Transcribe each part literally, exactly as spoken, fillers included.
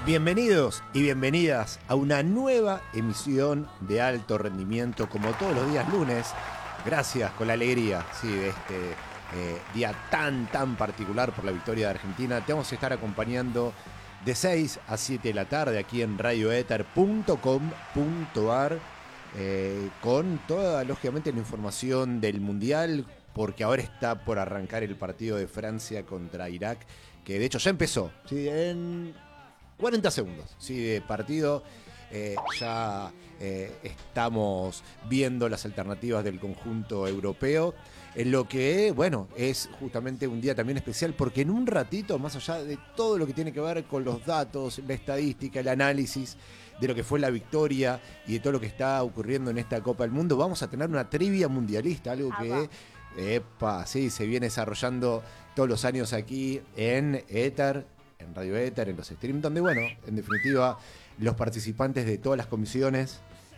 Bienvenidos y bienvenidas a una nueva emisión de Alto Rendimiento, como todos los días lunes. Gracias, con la alegría, sí, de este eh, día tan, tan particular por la victoria de Argentina. Te vamos a estar acompañando de seis a siete de la tarde aquí en radio éter punto com punto ar eh, con toda, lógicamente, la información del Mundial, porque ahora está por arrancar el partido de Francia contra Irak, que de hecho ya empezó, ¿sí? En cuarenta segundos, ¿sí? De partido. Eh, ya eh, estamos viendo las alternativas del conjunto europeo, en lo que, bueno, es justamente un día también especial, porque en un ratito, más allá de todo lo que tiene que ver con los datos, la estadística, el análisis de lo que fue la victoria y de todo lo que está ocurriendo en esta Copa del Mundo, vamos a tener una trivia mundialista, algo que, epa, sí, se viene desarrollando todos los años aquí en Éter, en Radio Éter, en los streams, donde, bueno, en definitiva, los participantes de todas las comisiones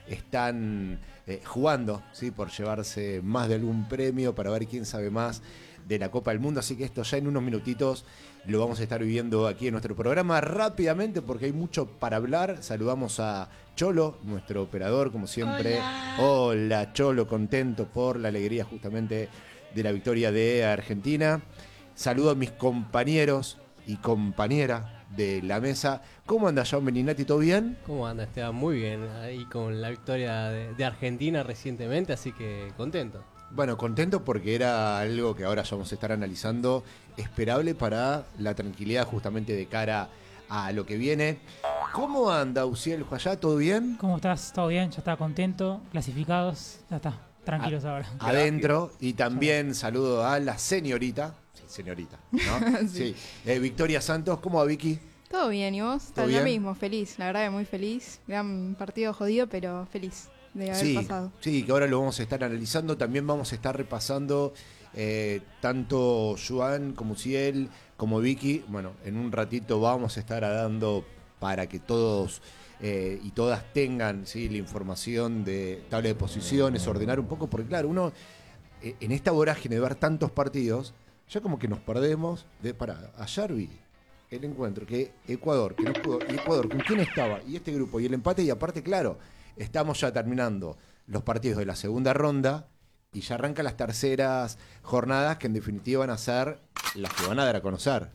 están eh, jugando, ¿sí?, por llevarse más de algún premio, para ver quién sabe más de la Copa del Mundo. Así que esto ya en unos minutitos lo vamos a estar viviendo aquí en nuestro programa rápidamente, porque hay mucho para hablar. Saludamos a Cholo, nuestro operador, como siempre. Hola, Hola Cholo, contento por la alegría justamente de la victoria de Argentina. Saludo a mis compañeros y compañera de la mesa. ¿Cómo anda, John Beninati? ¿Todo bien? ¿Cómo anda, Esteban? Muy bien, ahí con la victoria de, de Argentina recientemente, así que contento. Bueno, contento porque era algo que ahora ya vamos a estar analizando, esperable para la tranquilidad justamente de cara a lo que viene. ¿Cómo anda, Uciel Juayá? ¿Todo bien? ¿Cómo estás? ¿Todo bien? Ya está contento, clasificados, ya está, tranquilos a, ahora. Adentro, y también saludo a la señorita, sí, señorita, ¿no? sí. sí. Eh, Victoria Santos, ¿cómo va, Vicky? Todo bien, ¿y vos? Está lo mismo, feliz, la verdad que muy feliz. Gran partido jodido, pero feliz de haber sí, pasado. Sí, que ahora lo vamos a estar analizando. También vamos a estar repasando eh, tanto Joan como Ciel, como Vicky. Bueno, en un ratito vamos a estar dando para que todos eh, y todas tengan, ¿sí?, la información de tabla de posiciones, ordenar un poco, porque claro, uno eh, en esta vorágine de ver tantos partidos, ya como que nos perdemos de, para, ayer vi el encuentro, que Ecuador, que no pudo, y Ecuador, ¿con quién estaba? Y este grupo, y el empate, y aparte, claro, estamos ya terminando los partidos de la segunda ronda, y ya arrancan las terceras jornadas, que en definitiva van a ser las que van a dar a conocer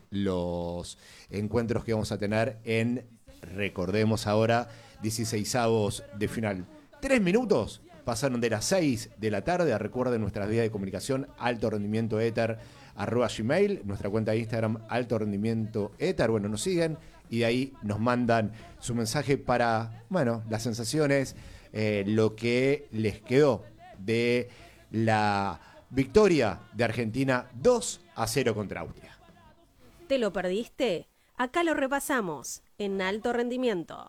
los encuentros que vamos a tener en, recordemos ahora, dieciseisavos de final. Tres minutos pasaron de las seis de la tarde. Recuerden nuestras vías de comunicación, Alto Rendimiento Éter, arroba Gmail, nuestra cuenta de Instagram, Alto Rendimiento Éter. Bueno, nos siguen y de ahí nos mandan su mensaje para, bueno, las sensaciones, eh, lo que les quedó de la victoria de Argentina dos a cero contra Austria. ¿Te lo perdiste? Acá lo repasamos en Alto Rendimiento.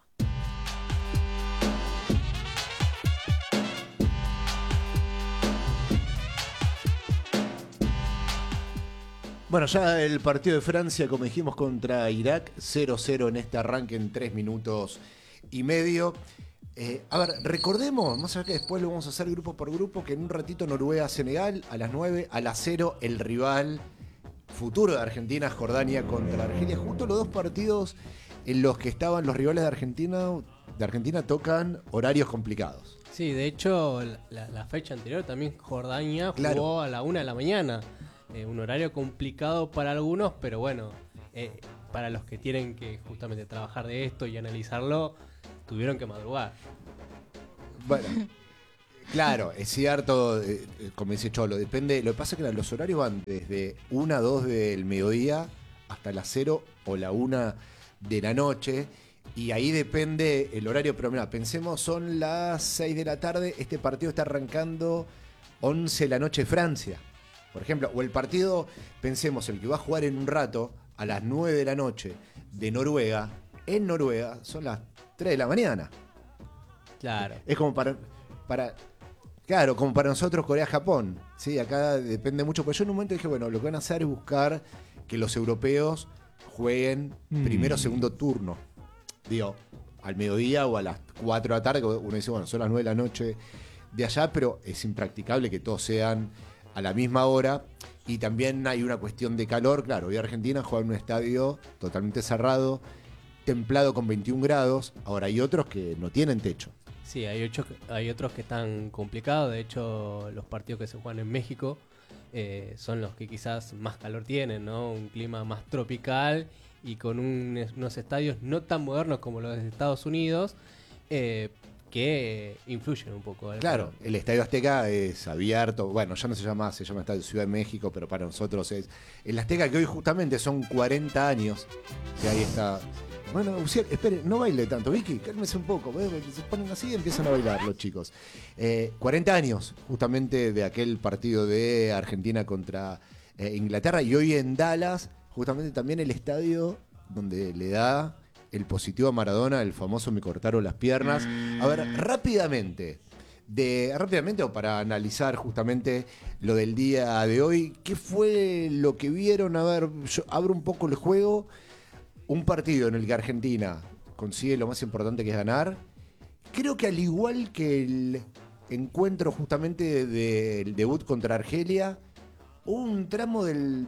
Bueno, ya el partido de Francia, como dijimos, contra Irak, cero cero en este arranque en tres minutos y medio. Eh, a ver, recordemos, más allá que después lo vamos a hacer grupo por grupo, que en un ratito Noruega-Senegal, a las nueve, a las cero, el rival futuro de Argentina, Jordania contra Argelia. Justo los dos partidos en los que estaban los rivales de Argentina, de Argentina tocan horarios complicados. Sí, de hecho, la, la fecha anterior también Jordania jugó claro. a la una de la mañana. Eh, un horario complicado para algunos, pero bueno, eh, para los que tienen que justamente trabajar de esto y analizarlo, tuvieron que madrugar. Bueno, claro, es cierto, eh, como dice Cholo, depende. Lo que pasa es que los horarios van desde una a dos del mediodía hasta las cero o la una de la noche, y ahí depende el horario. Pero mira, pensemos, son las seis de la tarde, este partido está arrancando once de la noche Francia, por ejemplo, o el partido, pensemos, el que va a jugar en un rato a las nueve de la noche de Noruega, en Noruega son las tres de la mañana. Claro. Es como para, para claro, como para nosotros Corea-Japón. Sí, acá depende mucho. Pero yo en un momento dije, bueno, lo que van a hacer es buscar que los europeos jueguen mm. primero o segundo turno. Digo, al mediodía o a las cuatro de la tarde, uno dice, bueno, son las nueve de la noche de allá, pero es impracticable que todos sean a la misma hora. Y también hay una cuestión de calor. Claro, hoy Argentina juega en un estadio totalmente cerrado, templado con veintiún grados. Ahora hay otros que no tienen techo. Sí, hay, ocho, hay otros que están complicados. De hecho, los partidos que se juegan en México eh, son los que quizás más calor tienen, ¿no? Un clima más tropical y con un, unos estadios no tan modernos como los de Estados Unidos, eh, que influyen un poco. ¿eh? Claro, el Estadio Azteca es abierto, bueno, ya no se llama, se llama Estadio Ciudad de México, pero para nosotros es el Azteca, que hoy justamente son cuarenta años, que ahí está. Bueno, Uciel, espere, no baile tanto, Vicky, cálmese un poco, ¿ves? Se ponen así y empiezan a bailar los chicos. Eh, cuarenta años, justamente, de aquel partido de Argentina contra eh, Inglaterra, y hoy en Dallas, justamente también el estadio donde le da el positivo a Maradona, el famoso me cortaron las piernas. A ver, rápidamente, de, rápidamente o para analizar justamente lo del día de hoy, ¿qué fue lo que vieron? A ver, yo abro un poco el juego. Un partido en el que Argentina consigue lo más importante, que es ganar. Creo que al igual que el encuentro justamente del debut contra Argelia, hubo un tramo del...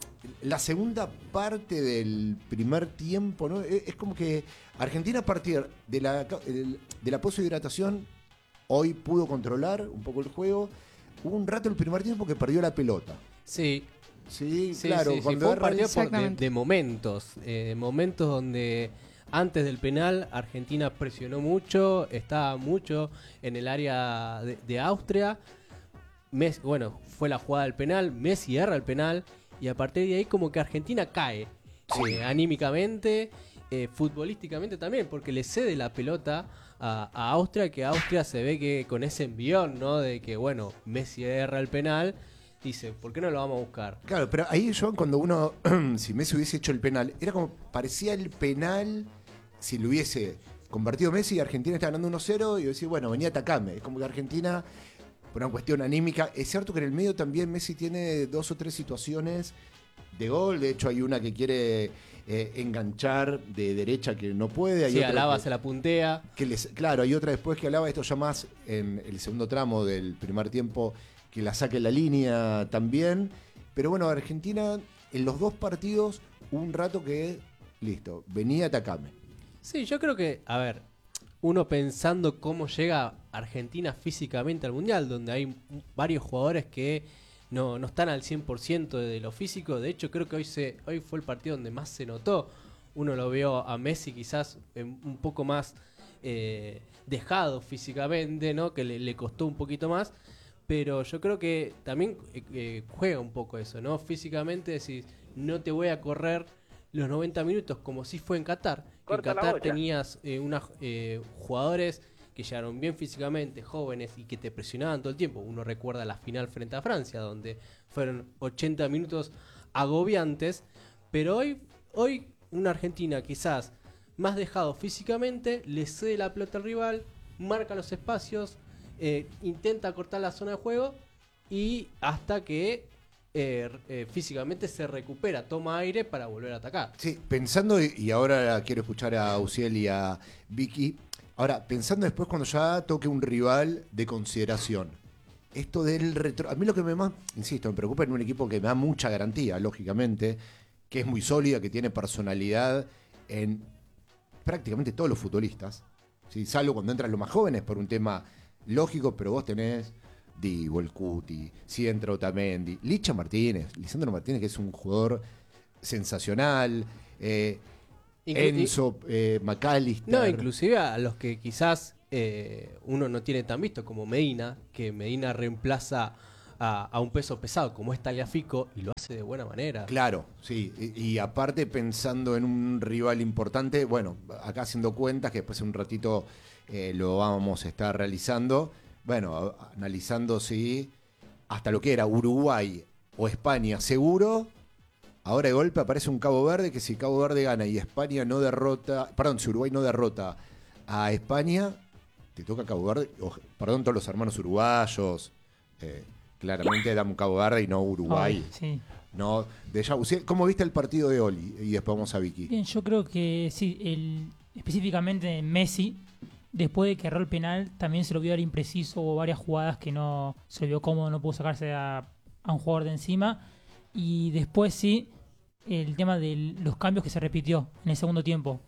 la segunda parte del primer tiempo, ¿no? Es como que Argentina, a partir de la, de la poshidratación, hoy pudo controlar un poco el juego. Hubo un rato el primer tiempo que perdió la pelota. Sí. Sí, sí, claro. Sí, cuando sí, fue un partido por de, Exactamente. de momentos. Eh, momentos donde antes del penal Argentina presionó mucho, estaba mucho en el área de, de Austria. Messi, bueno, fue la jugada del penal, Messi erra el penal y a partir de ahí como que Argentina cae. Sí. Eh, anímicamente, eh, futbolísticamente también, porque le cede la pelota a, a Austria, que Austria se ve que con ese envión, ¿no? De que, bueno, Messi erra el penal, dice, ¿por qué no lo vamos a buscar? Claro, pero ahí yo cuando uno, si Messi hubiese hecho el penal, era como, parecía el penal, si lo hubiese convertido Messi, Argentina está ganando uno cero, y yo decía, bueno, venía a atacarme. Es como que Argentina, por una cuestión anímica, es cierto que en el medio también Messi tiene dos o tres situaciones de gol, de hecho hay una que quiere eh, enganchar de derecha que no puede. Hay Sí, otra Alaba que, se la puntea. que les, claro, hay otra después que Alaba, esto ya más en el segundo tramo del primer tiempo, que la saque la línea también. Pero bueno, Argentina en los dos partidos hubo un rato que, listo, venía a atacarme. Sí, yo creo que, a ver, uno pensando cómo llega Argentina físicamente al Mundial, donde hay varios jugadores que no, no están al cien por ciento de lo físico. De hecho, creo que hoy, se, hoy fue el partido donde más se notó. Uno lo vio a Messi quizás un poco más eh, dejado físicamente, ¿no? Que le, le costó un poquito más. Pero yo creo que también eh, eh, juega un poco eso, ¿no? Físicamente decís, no te voy a correr los noventa minutos como si fue en Qatar. Que en Qatar tenías eh, unos eh, jugadores que llegaron bien físicamente, jóvenes y que te presionaban todo el tiempo. Uno recuerda la final frente a Francia, donde fueron ochenta minutos agobiantes. Pero hoy, hoy una Argentina quizás más dejado físicamente, le cede la pelota al rival, marca los espacios, Eh, intenta cortar la zona de juego y hasta que eh, eh, físicamente se recupera, toma aire para volver a atacar. Sí, pensando, y ahora quiero escuchar a Uciel y a Vicky, ahora, pensando después cuando ya toque un rival de consideración, esto del retro... A mí lo que me más, insisto, me preocupa en un equipo que me da mucha garantía, lógicamente, que es muy sólida, que tiene personalidad en prácticamente todos los futbolistas, ¿sí? Salvo cuando entran los más jóvenes por un tema lógico, pero vos tenés Divo, el Cuti, si entra Otamendi, Licha Martínez, Lisandro Martínez, que es un jugador sensacional, eh, Inclu- Enzo, eh, McAllister. No, inclusive a los que quizás eh, uno no tiene tan visto, como Medina, que Medina reemplaza a, a un peso pesado como es Tagliafico y lo hace de buena manera. Claro, sí, y, y aparte pensando en un rival importante, bueno, acá haciendo cuentas, que después en un ratito eh, lo vamos a estar realizando, bueno, a- analizando si hasta lo que era Uruguay o España seguro, ahora de golpe aparece un Cabo Verde, que si Cabo Verde gana y España no derrota, perdón, si Uruguay no derrota a España, te toca Cabo Verde, o, perdón, todos los hermanos uruguayos, eh, claramente damos Cabo Verde y no Uruguay. Ay, sí. No, de ya, ¿cómo viste el partido de Oli? Y después vamos a Vicky. Bien, yo creo que sí, el, específicamente Messi, después de que erró el penal, también se lo vio dar impreciso, hubo varias jugadas que no se lo vio cómodo, no pudo sacarse a, a un jugador de encima. Y después sí, el tema de los cambios que se repitió en el segundo tiempo.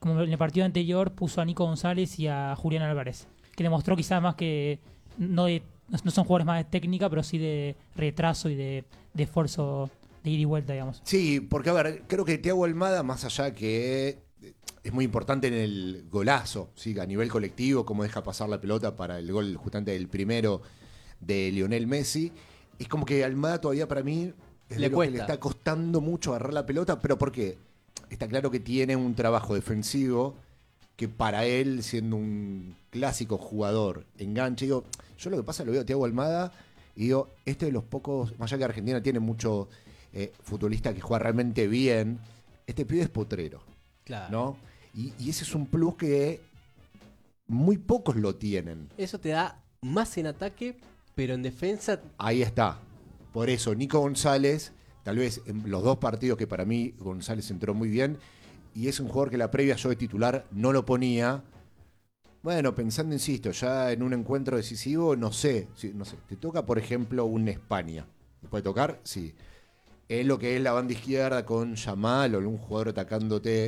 como en el partido anterior puso a Nico González y a Julián Álvarez, que demostró quizás más que no, de, no son jugadores más de técnica, pero sí de retraso y de, de esfuerzo de ida y vuelta, digamos. Sí, porque a ver, creo que Thiago Almada, más allá que es muy importante en el golazo, ¿sí? A nivel colectivo, cómo deja pasar la pelota para el gol justamente del primero de Lionel Messi, es como que Almada todavía para mí es le de lo cuesta. que le está costando mucho agarrar la pelota, pero ¿por qué? Está claro que tiene un trabajo defensivo que para él, siendo un clásico jugador, enganche. Digo, yo lo que pasa lo veo a Thiago Almada y digo, este de los pocos, más allá que Argentina tiene mucho eh, futbolista que juega realmente bien, este pibe es potrero, Claro. ¿no? Y, y ese es un plus que muy pocos lo tienen. Eso te da más en ataque, pero en defensa. Ahí está. Por eso, Nico González, tal vez en los dos partidos que para mí González entró muy bien, y es un jugador que la previa yo de titular no lo ponía. Bueno, pensando, insisto, ya en un encuentro decisivo, no sé, si, no sé, te toca, por ejemplo, un España. ¿Te puede tocar? Sí. Es lo que es la banda izquierda con Yamal o algún jugador atacándote.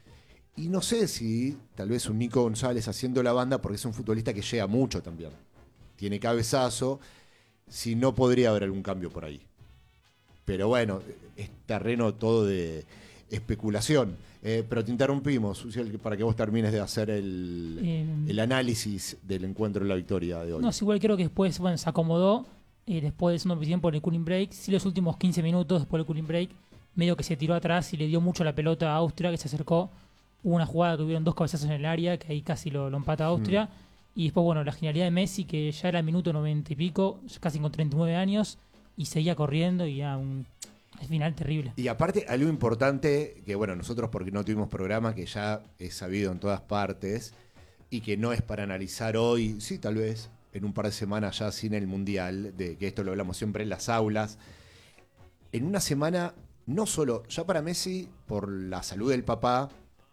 Y no sé si tal vez un Nico González haciendo la banda, porque es un futbolista que llega mucho también. Tiene cabezazo, si no podría haber algún cambio por ahí. Pero bueno, es terreno todo de especulación. Eh, pero te interrumpimos, Suciel, para que vos termines de hacer el, Eh, el análisis del encuentro de la victoria de hoy. No, es igual creo que después, bueno, se acomodó eh, después del segundo tiempo en el cooling break. Sí, los últimos quince minutos después del cooling break, medio que se tiró atrás y le dio mucho la pelota a Austria, que se acercó. Hubo una jugada que hubieron dos cabezazos en el área, que ahí casi lo, lo empata Austria. Mm. Y después, bueno, la genialidad de Messi, que ya era el minuto noventa y pico, casi con treinta y nueve años, y seguía corriendo y ya un al final terrible. Y aparte, algo importante, que bueno, nosotros porque no tuvimos programa, que ya es sabido en todas partes, y que no es para analizar hoy, sí, tal vez en un par de semanas ya sin el Mundial, de que esto lo hablamos siempre en las aulas. En una semana, no solo, ya para Messi, por la salud del papá,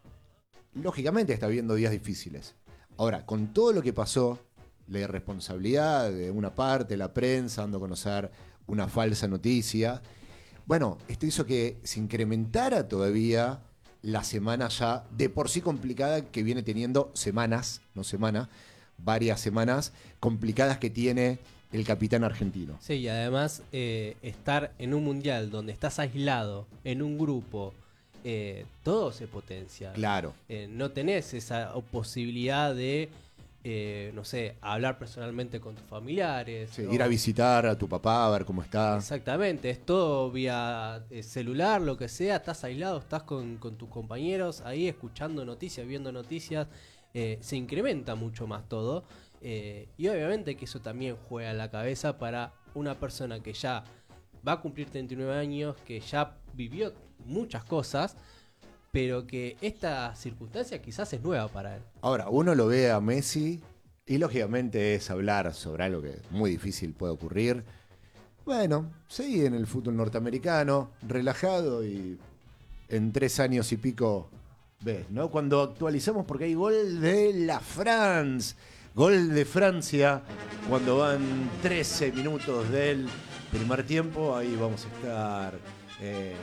lógicamente está viviendo días difíciles. Ahora, con todo lo que pasó, la irresponsabilidad de una parte, la prensa, dando a conocer una falsa noticia, bueno, esto hizo que se incrementara todavía la semana ya de por sí complicada que viene teniendo semanas, no semana, varias semanas complicadas que tiene el capitán argentino. Sí, y además eh, estar en un mundial donde estás aislado, en un grupo, eh, todo se potencia. Claro. Eh, no tenés esa posibilidad de, eh, no sé, hablar personalmente con tus familiares. Sí, ¿no? Ir a visitar a tu papá, a ver cómo está. Exactamente, es todo vía eh, celular, lo que sea, estás aislado, estás con, con tus compañeros ahí escuchando noticias, viendo noticias, eh, se incrementa mucho más todo. Eh, y obviamente que eso también juega en la cabeza para una persona que ya va a cumplir treinta y nueve años, que ya vivió muchas cosas, pero que esta circunstancia quizás es nueva para él. Ahora, uno lo ve a Messi y lógicamente es hablar sobre algo que muy difícil puede ocurrir. Bueno, seguí en el fútbol norteamericano, relajado, y en tres años y pico ves, ¿no? Cuando actualizamos, porque hay gol de la France. Gol de Francia, cuando van trece minutos del primer tiempo, ahí vamos a estar eh,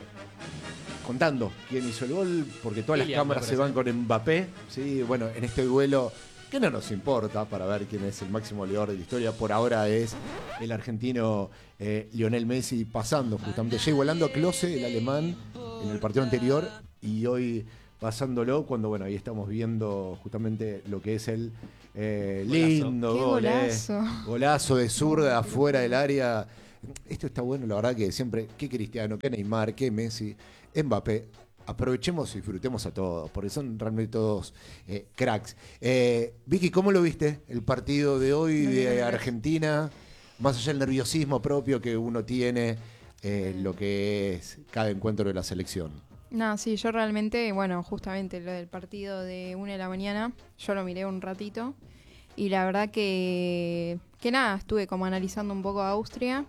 contando quién hizo el gol, porque todas Kylian, las cámaras me se van parece. con Mbappé, ¿sí? Bueno, en este duelo, que no nos importa para ver quién es el máximo goleador de la historia, por ahora es el argentino eh, Lionel Messi, pasando justamente, ya igualando a Klose, el alemán, en el partido anterior, y hoy pasándolo cuando, bueno, ahí estamos viendo justamente lo que es el eh, Golazo. lindo Qué gol, eh. golazo. Golazo de zurda afuera del área. Esto está bueno, la verdad que siempre, que Cristiano, que Neymar, que Messi, Mbappé, aprovechemos y disfrutemos a todos, porque son realmente todos eh, cracks. Eh, Vicky, ¿cómo lo viste el partido de hoy de Argentina? Más allá del nerviosismo propio que uno tiene, eh, lo que es cada encuentro de la selección. No, sí, yo realmente, bueno, justamente lo del partido de una de la mañana, yo lo miré un ratito y la verdad que, que nada, estuve como analizando un poco a Austria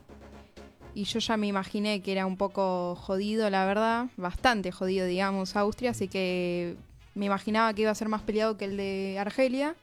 y yo ya me imaginé que era un poco jodido, la verdad, bastante jodido, digamos, Austria, así que me imaginaba que iba a ser más peleado que el de Argelia.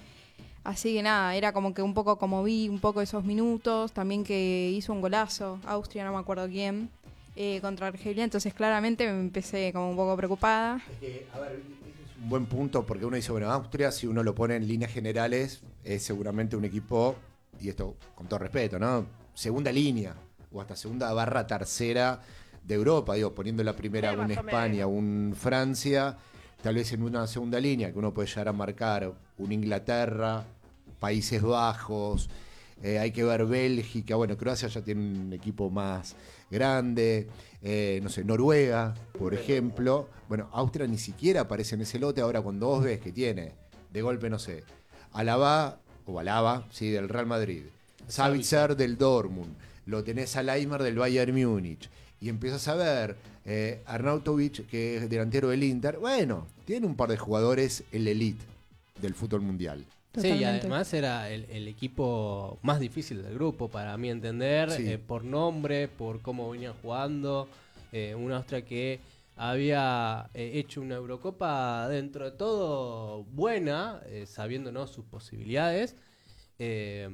Así que nada, era como que un poco como vi un poco esos minutos, también que hizo un golazo, Austria, no me acuerdo quién. Eh, contra Argelia, entonces claramente me empecé como un poco preocupada. Es que, a ver, ese es un un buen punto porque uno dice, bueno, Austria, si uno lo pone en líneas generales, es seguramente un equipo, y esto con todo respeto, ¿no? Segunda línea, o hasta segunda barra tercera de Europa, digo, poniendo la primera Sí, un más o España, un Francia, tal vez en una segunda línea que uno puede llegar a marcar un Inglaterra, Países Bajos, eh, hay que ver Bélgica, bueno, Croacia ya tiene un equipo más grande, eh, no sé, Noruega, por ejemplo. Bueno, Austria ni siquiera aparece en ese lote. Ahora, cuando vos ves que tiene, de golpe, no sé, Alaba, o Alaba, sí, del Real Madrid, Savitzer del Dortmund, lo tenés a Leimer del Bayern Múnich, y empiezas a ver eh, Arnautovic, que es delantero del Inter, bueno, tiene un par de jugadores en la elite del fútbol mundial. Sí, y Totalmente. además era el, el equipo más difícil del grupo, para mí entender, Sí. eh, por nombre, por cómo venían jugando. Eh, una Austria que había eh, hecho una Eurocopa dentro de todo buena, eh, sabiendo, ¿no?, sus posibilidades. Eh,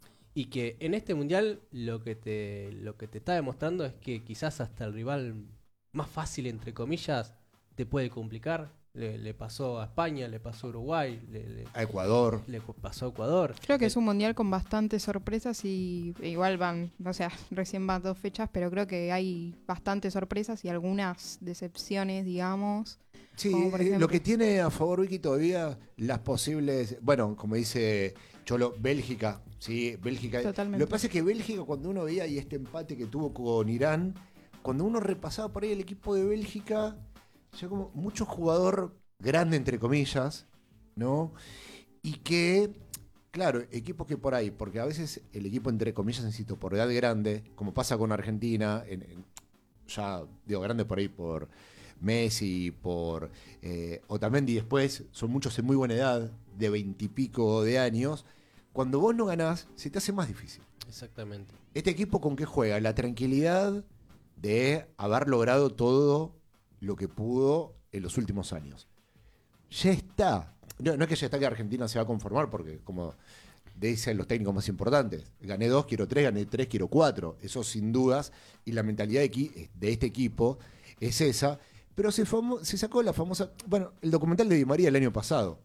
y que en este mundial lo que te lo que te está demostrando es que quizás hasta el rival más fácil, entre comillas, te puede complicar. Le, le pasó a España, le pasó a Uruguay, le, le- A Ecuador. le pasó a Ecuador. Creo que es un mundial con bastantes sorpresas y igual van, o sea, recién van dos fechas, pero creo que hay bastantes sorpresas y algunas decepciones, digamos. Sí, Como por eh, ejemplo. lo que tiene a favor Vicky todavía las posibles, bueno, como dice Cholo, Bélgica, sí, Bélgica. Totalmente. Lo que pasa es que Bélgica, cuando uno veía y este empate que tuvo con Irán, cuando uno repasaba por ahí el equipo de Bélgica, ya como mucho jugador grande, entre comillas, ¿no? Y que, claro, equipos que por ahí, porque a veces el equipo, entre comillas, insisto, por edad grande, como pasa con Argentina, en, en- ya digo grande por ahí por Messi, por eh, Otamendi, después son muchos en muy buena edad, de veintipico de años. Cuando vos no ganás, se te hace más difícil. Exactamente. ¿Este equipo con qué juega? La tranquilidad de haber logrado todo lo que pudo en los últimos años. Ya está. No, no es que ya está que Argentina se va a conformar, porque como dicen los técnicos más importantes, gané dos, quiero tres, gané tres, quiero cuatro. Eso sin dudas. Y la mentalidad de, equi- de este equipo es esa. Pero se, famo- se sacó la famosa... Bueno, el documental de Di María el año pasado.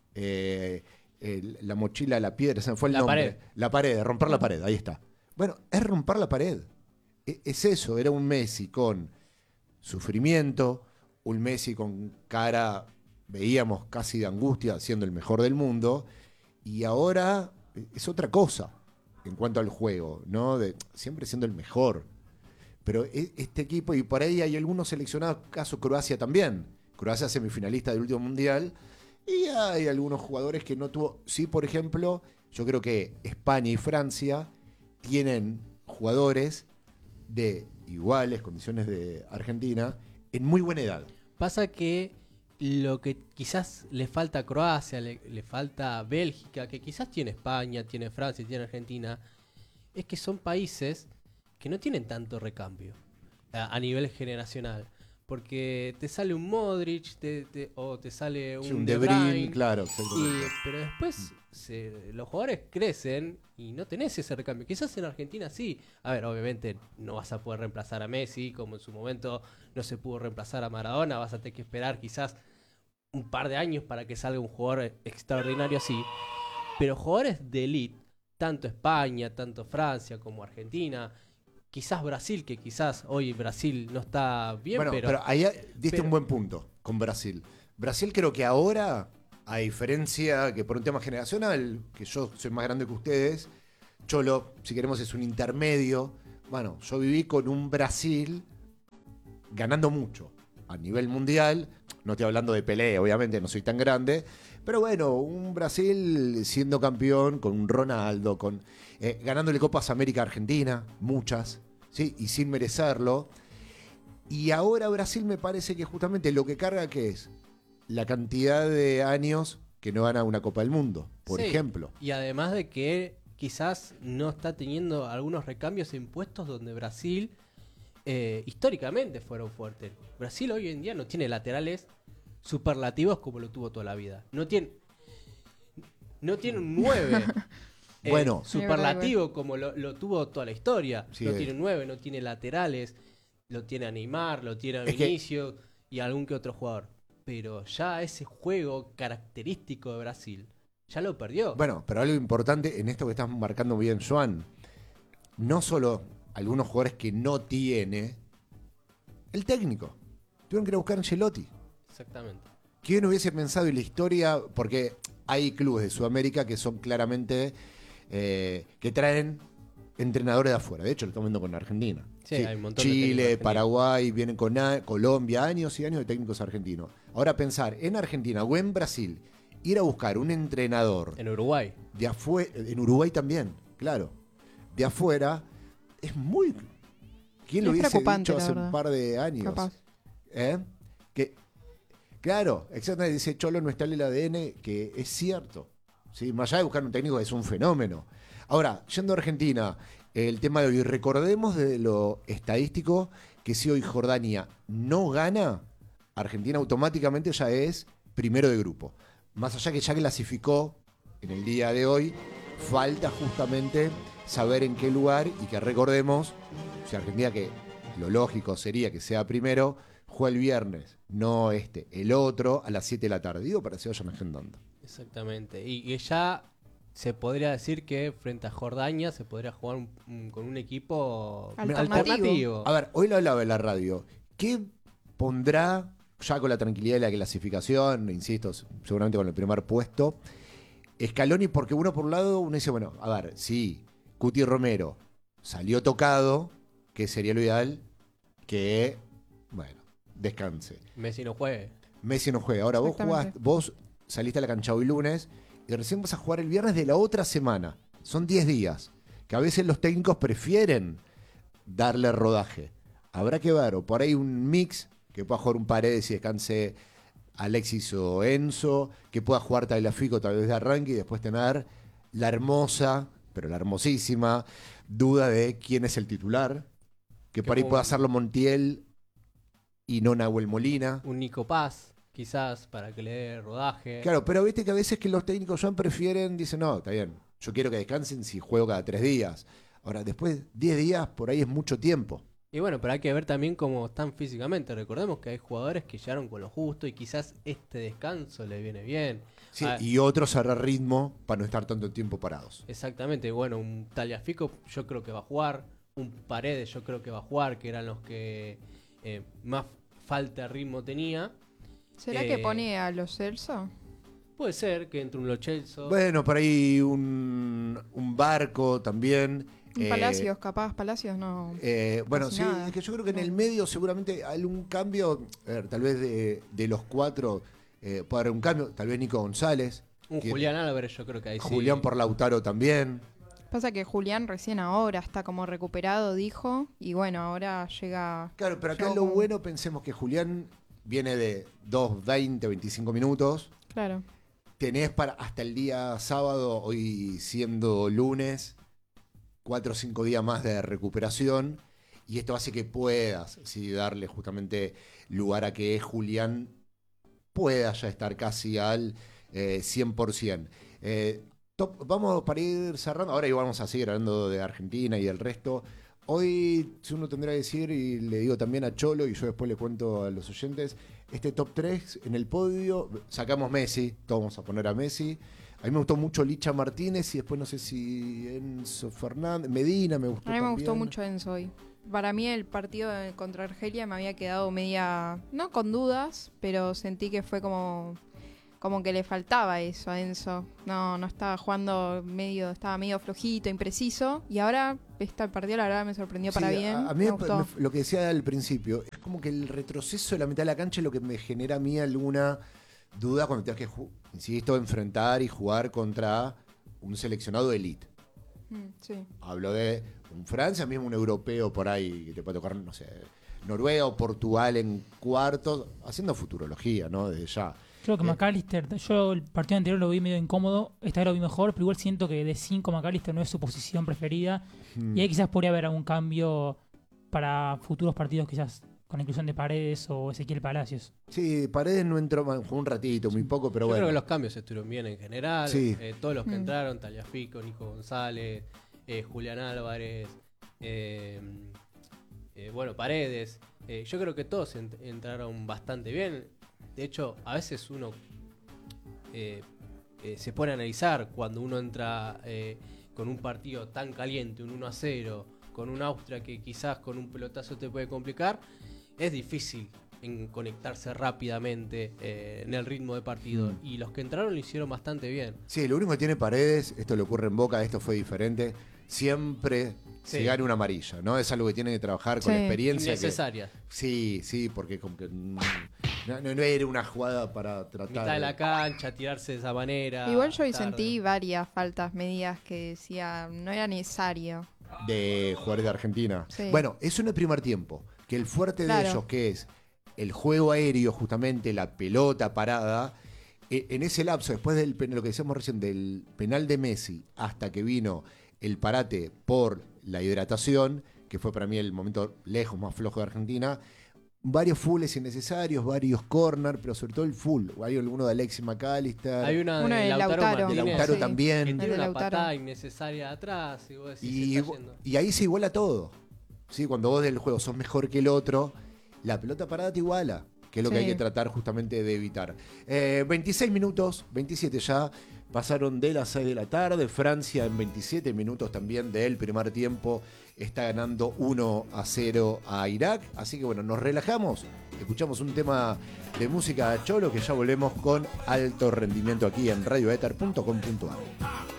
Eh, el- la mochila, la piedra, se me fue el La nombre. pared. La pared, romper la pared, ahí está. Bueno, es romper la pared. E- Es eso, era un Messi con sufrimiento, un Messi con cara, veíamos casi de angustia, siendo el mejor del mundo, y ahora es otra cosa en cuanto al juego, ¿no? De, siempre siendo el mejor. Pero e- este equipo, y por ahí hay algunos seleccionados, caso Croacia también. Croacia semifinalista del último mundial, y hay algunos jugadores que no tuvo. Sí, por ejemplo, yo creo que España y Francia tienen jugadores de iguales condiciones de Argentina en muy buena edad. Pasa que lo que quizás le falta a Croacia, le, le falta a Bélgica, que quizás tiene España, tiene Francia, tiene Argentina, es que son países que no tienen tanto recambio a, a nivel generacional. Porque te sale un Modric te- te- o te sale un, Sí, un De De Bruyne, Bruyne, claro. y- exactamente. pero después se- los jugadores crecen y no tenés ese recambio. Quizás en Argentina sí. A ver, obviamente no vas a poder reemplazar a Messi, como en su momento no se pudo reemplazar a Maradona. Vas a tener que esperar quizás un par de años para que salga un jugador extraordinario así. Pero jugadores de elite, tanto España, tanto Francia como Argentina, quizás Brasil, que quizás hoy Brasil no está bien, Bueno, pero, pero, ahí diste pero- un buen punto con Brasil. Brasil creo que ahora, a diferencia que por un tema generacional, que yo soy más grande que ustedes, Cholo, si queremos, es un intermedio. Bueno, yo viví con un Brasil ganando mucho a nivel mundial. No estoy hablando de Pelé, obviamente, no soy tan grande. Pero bueno, un Brasil siendo campeón con un Ronaldo, con eh, ganándole Copas América a Argentina, muchas, ¿sí? Y sin merecerlo. Y ahora Brasil me parece que justamente lo que carga que es la cantidad de años que no gana una Copa del Mundo, por Sí, ejemplo. Y además de que quizás no está teniendo algunos recambios en puestos donde Brasil eh, históricamente fueron fuertes. Brasil hoy en día no tiene laterales superlativos como lo tuvo toda la vida. No tiene, no tiene un nueve eh, Bueno. superlativo como lo, lo tuvo toda la historia. Sí, no eh. tiene un nueve, no tiene laterales, lo tiene a Neymar, lo tiene a Es que- Vinicius y algún que otro jugador. pero ya ese juego característico de Brasil ya lo perdió. Bueno, pero algo importante en esto que estás marcando bien, Joan, no solo algunos jugadores que no tiene el técnico. Tuvieron que ir a buscar a Ancelotti. Exactamente. ¿Quién hubiese pensado en la historia? Porque hay clubes de Sudamérica que son claramente eh, que traen entrenadores de afuera. De hecho, lo estamos viendo con Argentina. Sí, hay un montón de técnicos Chile, argentinos. Paraguay, vienen con a- Colombia, años y años de técnicos argentinos. Ahora pensar en Argentina o en Brasil, ir a buscar un entrenador En Uruguay. de afuera, en Uruguay también, claro, de afuera, es muy... ¿Quién lo Es hubiese preocupante, dicho la hace verdad. un par de años? Capaz. ¿Eh? Que, claro, exactamente, dice Cholo no está en el A D N, que es cierto. ¿Sí? Más allá de buscar un técnico, es un fenómeno. Ahora, yendo a Argentina, el tema de hoy, recordemos de lo estadístico que si hoy Jordania no gana, Argentina automáticamente ya es primero de grupo. Más allá que ya clasificó en el día de hoy, falta justamente saber en qué lugar y que recordemos, si Argentina, que lo lógico sería que sea primero, juega el viernes, no este, el otro, a las siete de la tarde. Digo para que se vayan agendando. Exactamente. Y, y ya se podría decir que frente a Jordania se podría jugar un- un- con un equipo Alternativo. alternativo. A ver, hoy lo hablaba en la radio. ¿Qué pondrá, ya con la tranquilidad de la clasificación, insisto, seguramente con el primer puesto, Scaloni? Porque uno por un lado, uno dice, bueno, a ver, sí, Cuti Romero salió tocado, que sería lo ideal, que, bueno, descanse. Messi no juegue. Messi no juega. Ahora vos Exactamente. jugás, vos saliste a la cancha hoy lunes y recién vas a jugar el viernes de la otra semana. Son diez días. Que a veces los técnicos prefieren darle rodaje. Habrá que ver, o por ahí un mix, que pueda jugar un Paredes y descanse Alexis o Enzo, que pueda jugar Tagliafico tal vez de arranque y después tener la hermosa, pero la hermosísima, duda de quién es el titular. Que Que por ahí pueda- pueda hacerlo Montiel y no Nahuel Molina. Un Nico Paz, quizás, para que le dé rodaje. Claro, pero viste que a veces que los técnicos ya prefieren, dicen, no, está bien, yo quiero que descansen si juego cada tres días. Ahora, después, diez días, por ahí es mucho tiempo. Y bueno, pero hay que ver también cómo están físicamente. Recordemos que hay jugadores que llegaron con lo justo y quizás este descanso le viene bien. Sí, Ah, y otros a ritmo para no estar tanto tiempo parados. Exactamente, bueno, un Tagliafico yo creo que va a jugar, un Paredes yo creo que va a jugar, que eran los que eh, más falta de ritmo tenía. ¿Será Eh, que pone a los Celso? Puede ser que entre un Lo Celso. Bueno, por ahí un, un barco también. Un eh, Palacios, capaz, Palacios no. eh, bueno, Casi sí, nada. es que yo creo que en el No. medio seguramente hay un cambio, a ver, tal vez de, de los cuatro eh, puede haber un cambio, tal vez Nico González, un tiene- Julián Álvarez yo creo que ahí sí. Julián por Lautaro también. Pasa que Julián recién ahora está como recuperado, dijo. Y bueno, ahora llega. Claro, pero acá llegó lo como- bueno, pensemos que Julián viene de dos, veinte, veinticinco minutos. Claro. Tenés para hasta el día sábado, hoy siendo lunes, cuatro o cinco días más de recuperación. Y esto hace que puedas sí, darle justamente lugar a que Julián pueda ya estar casi al eh, cien por ciento. Eh, top- vamos para ir cerrando. Ahora igual vamos a seguir hablando de Argentina y del resto. Hoy, si uno tendrá que decir, y le digo también a Cholo, y yo después le cuento a los oyentes, este top tres en el podio, sacamos Messi, todos vamos a poner a Messi. A mí me gustó mucho Licha Martínez y después no sé si Enzo Fernández, Medina me gustó A mí me gustó también. mucho Enzo hoy. Para mí el partido de- contra Argelia me había quedado media, no con dudas, pero sentí que fue como, como que le faltaba eso a Enzo. No, no estaba jugando medio, estaba medio flojito, impreciso. Y ahora este partido la verdad me sorprendió para Sí, bien. A, a mí me me- gustó. me- lo que decía al principio, es como que el retroceso de la mitad de la cancha es lo que me genera a mí alguna duda cuando tengas que, ju- insisto, enfrentar y jugar contra un seleccionado de elite. Mm, sí. Hablo de un Francia, mismo un europeo por ahí, que te puede tocar, no sé, Noruega o Portugal en cuartos, haciendo futurología, ¿no? Desde ya. Creo que Eh. McAllister, yo el partido anterior lo vi medio incómodo, esta vez lo vi mejor, pero igual siento que de cinco McAllister no es su posición preferida. Mm. Y ahí quizás podría haber algún cambio para futuros partidos, quizás con la inclusión de Paredes o Ezequiel Palacios. Sí, Paredes no entró, ma- jugó un ratito, muy poco, pero Yo bueno. creo que los cambios estuvieron bien en general. Sí. Eh, todos los que Mm. entraron, Tagliafico, Nico González, eh, Julián Álvarez, eh, eh, bueno, Paredes. Eh, yo creo que todos ent- entraron bastante bien. de hecho, a veces uno eh, eh, se pone a analizar cuando uno entra eh, con un partido tan caliente, un uno a cero, con un Austria que quizás con un pelotazo te puede complicar, es difícil en conectarse rápidamente eh, en el ritmo de partido. Mm. Y los que entraron lo hicieron bastante bien. Sí, lo único que tiene Paredes, esto le ocurre en Boca, esto fue diferente, siempre Sí. se gana una amarilla, ¿no? Es algo que tiene que trabajar con Sí. experiencia. que- Innecesaria. sí, sí, porque como que, mm, no, no- no era una jugada para tratar Mitad de la cancha, tirarse de esa manera. Igual yo hoy tarde. sentí varias faltas medidas que decía no era necesario. de jugadores de Argentina. Sí. Bueno, eso en el primer tiempo, que el fuerte Claro. de ellos, que es el juego aéreo, justamente la pelota parada, eh, en ese lapso, después del pen- lo que decíamos recién, del penal de Messi, hasta que vino el parate por la hidratación, que fue para mí el momento lejos más flojo de Argentina, varios fulls innecesarios, varios corner, pero sobre todo el full. Hay alguno de Alexis McAllister. Hay una Uno de de Lautaro, Lautaro. de Martínez, Lautaro Sí. también. que El tiene de una Lautaro. patada innecesaria atrás y vos decís, Y, se está yendo. y ahí se iguala todo. ¿Sí? Cuando vos del juego sos mejor que el otro, la pelota parada te iguala, que es lo que Sí. hay que tratar justamente de evitar. Eh, veintiséis minutos, veintisiete ya, pasaron de las seis de la tarde. Francia en veintisiete minutos también del primer tiempo está ganando uno a cero a Irak. Así que bueno, nos relajamos, escuchamos un tema de música cholo que ya volvemos con alto rendimiento aquí en radioether punto com punto ar.